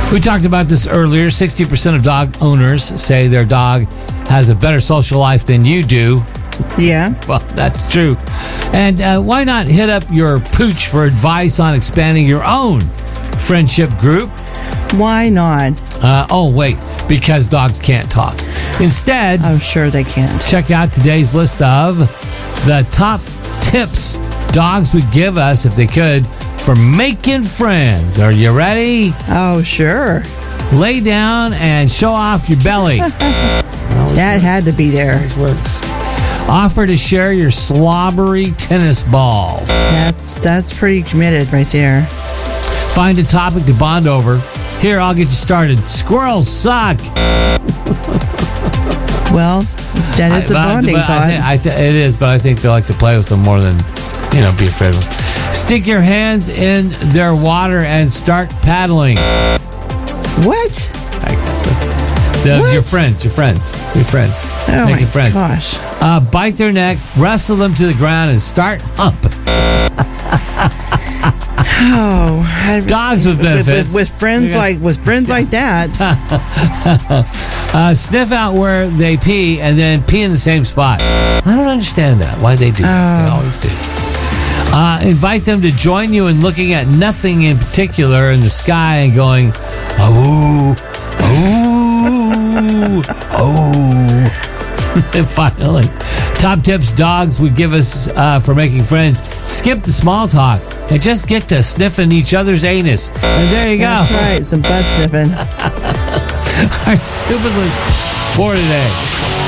We talked about this earlier. 60% of dog owners say their dog has a better social life than you do. Yeah. Well, that's true. And why not hit up your pooch for advice on expanding your own friendship group? Why not? Wait, because dogs can't talk. Instead, I'm sure they can't. check out today's list of the top tips dogs would give us if they could for making friends. Are you ready? Oh, sure. Lay down and show off your belly. That had to be there. Always works. Offer to share your slobbery tennis ball. That's pretty committed right there. Find a topic to bond over. Here, I'll get you started. Squirrels suck. Well, that is a bonding thought. It is, but I think they like to play with them more than, be afraid of them. Stick your hands in their water and start paddling. What? I guess that's What? your friends. Oh Making my friends. gosh. Bite their neck, wrestle them to the ground, and start humping. Oh, Dogs with benefits. with friends like that. Sniff out where they pee and then pee in the same spot. I don't understand that. Why they do that? They always do. Invite them to join you in looking at nothing in particular in the sky and going, oh, oh, oh. And finally, top tips dogs would give us for making friends. Skip the small talk and just get to sniffing each other's anus. And there you go. That's right, some butt sniffing. Our stupid list for today.